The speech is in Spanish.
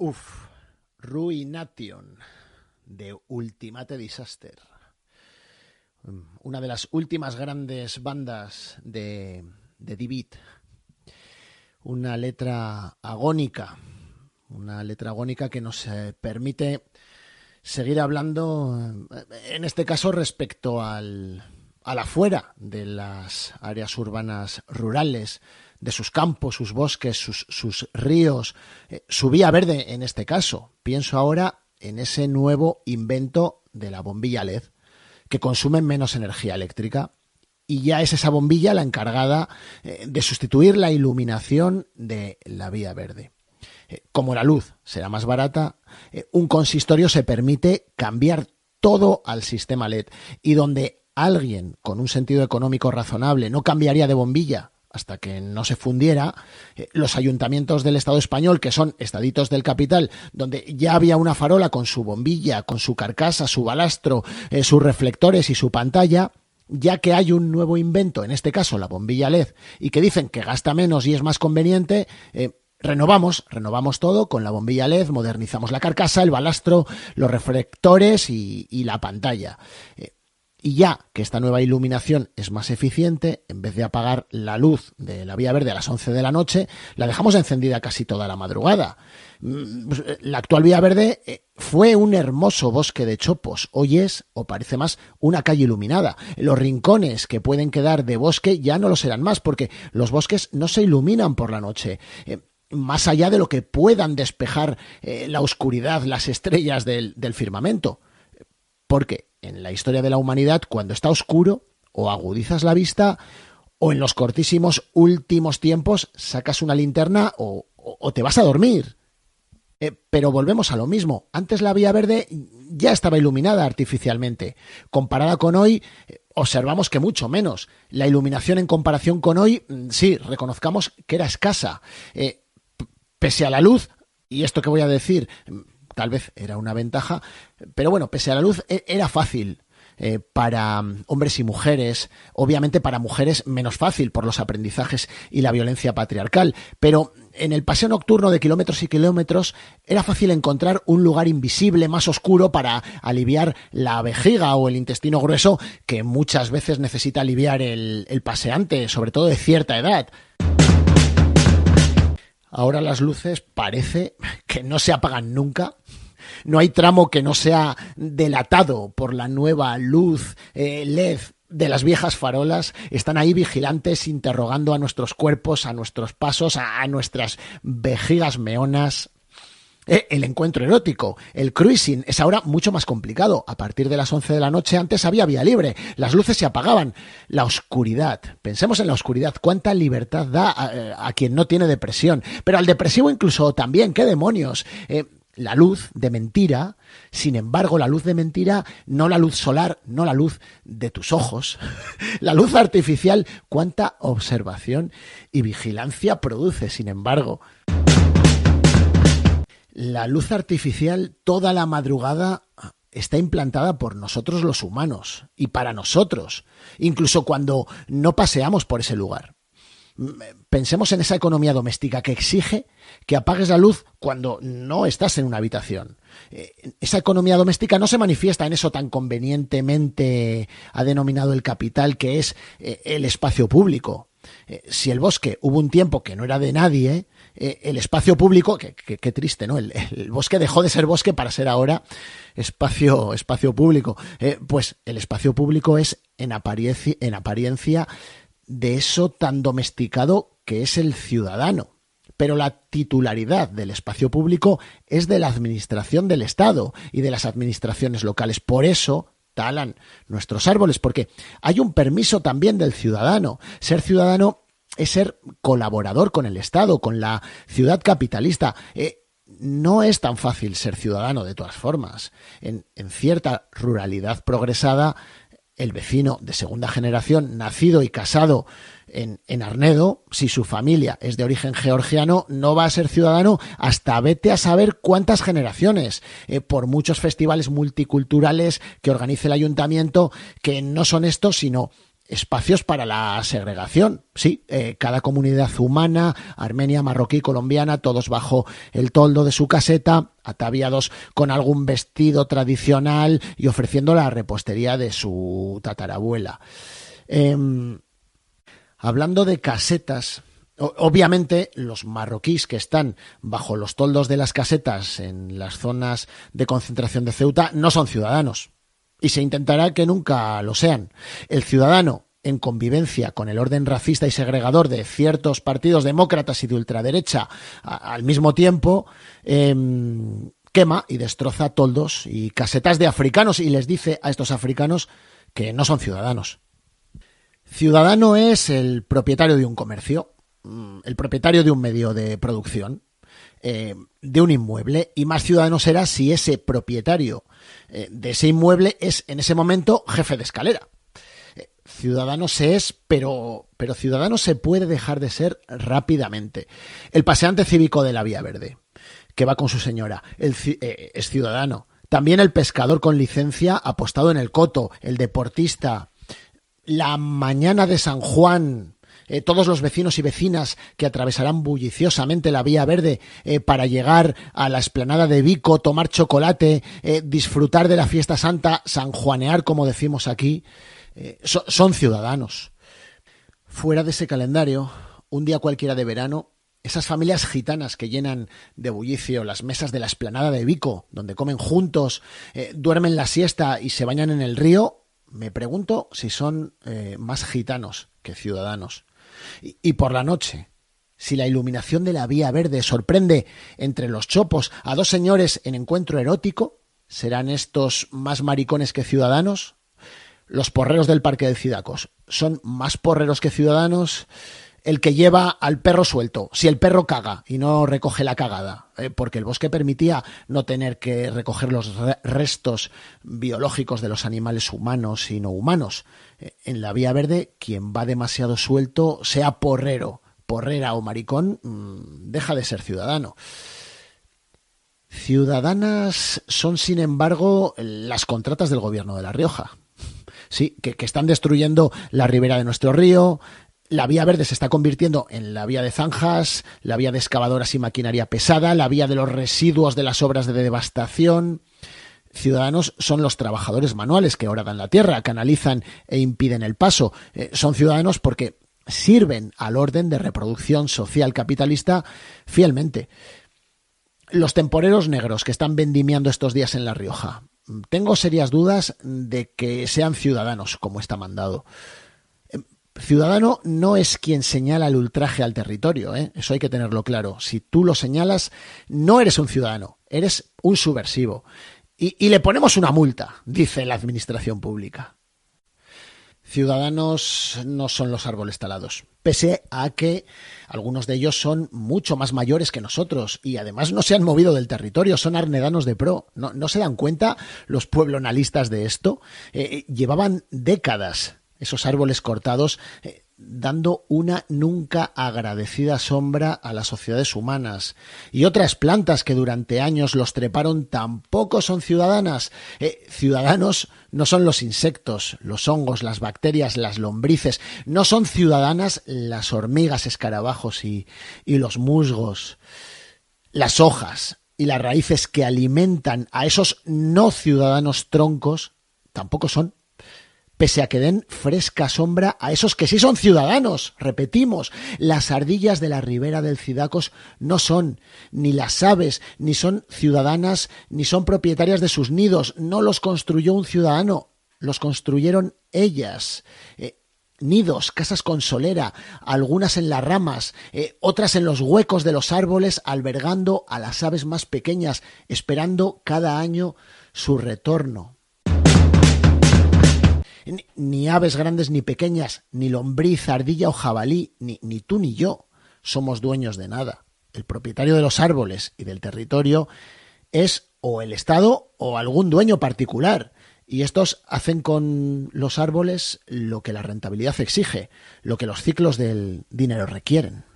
Ruination de Ultimate Disaster. Una de las últimas grandes bandas de D-Beat. Una letra agónica que nos permite seguir hablando, en este caso respecto al afuera de las áreas urbanas rurales, de sus campos, sus bosques, sus ríos, su vía verde en este caso. Pienso ahora en ese nuevo invento de la bombilla LED, que consume menos energía eléctrica, y ya es esa bombilla la encargada de sustituir la iluminación de la vía verde. Como la luz será más barata, un consistorio se permite cambiar todo al sistema LED, y donde alguien con un sentido económico razonable no cambiaría de bombilla hasta que no se fundiera, los ayuntamientos del Estado español, que son estaditos del capital, donde ya había una farola con su bombilla, con su carcasa, su balastro, sus reflectores y su pantalla, ya que hay un nuevo invento, en este caso la bombilla LED, y que dicen que gasta menos y es más conveniente, renovamos todo con la bombilla LED, modernizamos la carcasa, el balastro, los reflectores y la pantalla. Y ya que esta nueva iluminación es más eficiente, en vez de apagar la luz de la vía verde a las 11 de la noche, la dejamos encendida casi toda la madrugada. La actual vía verde fue un hermoso bosque de chopos. Hoy es, o parece más, una calle iluminada. Los rincones que pueden quedar de bosque ya no lo serán más, porque los bosques no se iluminan por la noche. Más allá de lo que puedan despejar la oscuridad, las estrellas del firmamento. Porque en la historia de la humanidad, cuando está oscuro, o agudizas la vista, o en los cortísimos últimos tiempos sacas una linterna o te vas a dormir. Pero volvemos a lo mismo. Antes la vía verde ya estaba iluminada artificialmente. Comparada con hoy, observamos que mucho menos. La iluminación en comparación con hoy, sí, reconozcamos que era escasa. Pese a la luz, y esto que voy a decir tal vez era una ventaja, pero bueno, pese a la luz era fácil para hombres y mujeres, obviamente para mujeres menos fácil por los aprendizajes y la violencia patriarcal, pero en el paseo nocturno de kilómetros y kilómetros era fácil encontrar un lugar invisible más oscuro para aliviar la vejiga o el intestino grueso que muchas veces necesita aliviar el paseante, sobre todo de cierta edad. Ahora las luces parece que no se apagan nunca. No hay tramo que no sea delatado por la nueva luz LED de las viejas farolas. Están ahí vigilantes, interrogando a nuestros cuerpos, a nuestros pasos, a nuestras vejigas meonas. El encuentro erótico, el cruising, es ahora mucho más complicado. A partir de las 11 de la noche antes había vía libre, las luces se apagaban. La oscuridad, pensemos en la oscuridad, cuánta libertad da a quien no tiene depresión, pero al depresivo incluso también, qué demonios. La luz de mentira, sin embargo, la luz de mentira, no la luz solar, no la luz de tus ojos, la luz artificial, cuánta observación y vigilancia produce, sin embargo. La luz artificial toda la madrugada está implantada por nosotros los humanos y para nosotros, incluso cuando no paseamos por ese lugar. Pensemos en esa economía doméstica que exige que apagues la luz cuando no estás en una habitación. Esa economía doméstica no se manifiesta en eso tan convenientemente ha denominado el capital, que es el espacio público. Si el bosque hubo un tiempo que no era de nadie, el espacio público, qué triste, ¿no? El bosque dejó de ser bosque para ser ahora espacio público. Pues el espacio público es en apariencia de eso tan domesticado que es el ciudadano. Pero la titularidad del espacio público es de la administración del Estado y de las administraciones locales. Por eso talan nuestros árboles, porque hay un permiso también del ciudadano. Ser ciudadano es ser colaborador con el Estado, con la ciudad capitalista. No es tan fácil ser ciudadano de todas formas. En cierta ruralidad progresada, el vecino de segunda generación, nacido y casado en Arnedo, si su familia es de origen georgiano, no va a ser ciudadano hasta vete a saber cuántas generaciones, por muchos festivales multiculturales que organice el ayuntamiento, que no son estos, sino espacios para la segregación. Sí, cada comunidad humana, armenia, marroquí, colombiana, todos bajo el toldo de su caseta, ataviados con algún vestido tradicional y ofreciendo la repostería de su tatarabuela. Hablando de casetas, obviamente los marroquíes que están bajo los toldos de las casetas en las zonas de concentración de Ceuta no son ciudadanos. Y se intentará que nunca lo sean. El ciudadano, en convivencia con el orden racista y segregador de ciertos partidos demócratas y de ultraderecha al mismo tiempo, quema y destroza toldos y casetas de africanos y les dice a estos africanos que no son ciudadanos. Ciudadano es el propietario de un comercio, el propietario de un medio de producción, de un inmueble, y más ciudadano será si ese propietario de ese inmueble es en ese momento jefe de escalera. Ciudadano se es, pero ciudadano se puede dejar de ser rápidamente. El paseante cívico de la Vía Verde, que va con su señora, es ciudadano. También el pescador con licencia apostado en el coto, el deportista, la mañana de San Juan, todos los vecinos y vecinas que atravesarán bulliciosamente la Vía Verde para llegar a la explanada de Vico, tomar chocolate, disfrutar de la fiesta santa, sanjuanear, como decimos aquí, son ciudadanos. Fuera de ese calendario, un día cualquiera de verano, esas familias gitanas que llenan de bullicio las mesas de la explanada de Vico, donde comen juntos, duermen la siesta y se bañan en el río, me pregunto si son más gitanos que ciudadanos. Y por la noche, si la iluminación de la Vía Verde sorprende entre los chopos a dos señores en encuentro erótico, ¿serán estos más maricones que ciudadanos? Los porreros del Parque de Cidacos son más porreros que ciudadanos. El que lleva al perro suelto, si el perro caga y no recoge la cagada, porque el bosque permitía no tener que recoger los restos biológicos de los animales humanos y no humanos. En la Vía Verde, quien va demasiado suelto, sea porrero, porrera o maricón, deja de ser ciudadano. Ciudadanas son, sin embargo, las contratas del gobierno de La Rioja. Sí, que están destruyendo la ribera de nuestro río. La Vía Verde se está convirtiendo en la vía de zanjas, la vía de excavadoras y maquinaria pesada, la vía de los residuos de las obras de devastación. Ciudadanos son los trabajadores manuales que horadan la tierra, canalizan e impiden el paso. Son ciudadanos porque sirven al orden de reproducción social capitalista fielmente. Los temporeros negros que están vendimiando estos días en La Rioja. Tengo serias dudas de que sean ciudadanos, como está mandado. Ciudadano no es quien señala el ultraje al territorio, eso hay que tenerlo claro. Si tú lo señalas, no eres un ciudadano, eres un subversivo. Y le ponemos una multa, dice la administración pública. Ciudadanos no son los árboles talados, pese a que algunos de ellos son mucho más mayores que nosotros y además no se han movido del territorio, son arnedanos de pro. ¿No se dan cuenta los pueblonalistas de esto? Llevaban décadas esos árboles cortados, dando una nunca agradecida sombra a las sociedades humanas. Y otras plantas que durante años los treparon tampoco son ciudadanas. Ciudadanos no son los insectos, los hongos, las bacterias, las lombrices. No son ciudadanas las hormigas, escarabajos y los musgos. Las hojas y las raíces que alimentan a esos no ciudadanos troncos tampoco son, pese a que den fresca sombra a esos que sí son ciudadanos. Repetimos, las ardillas de la ribera del Cidacos no son, ni las aves, ni son ciudadanas, ni son propietarias de sus nidos. No los construyó un ciudadano, los construyeron ellas. Nidos, casas con solera, algunas en las ramas, otras en los huecos de los árboles, albergando a las aves más pequeñas, esperando cada año su retorno. Ni aves grandes ni pequeñas, ni lombriz, ardilla o jabalí, ni tú ni yo somos dueños de nada. El propietario de los árboles y del territorio es o el Estado o algún dueño particular. Y estos hacen con los árboles lo que la rentabilidad exige, lo que los ciclos del dinero requieren.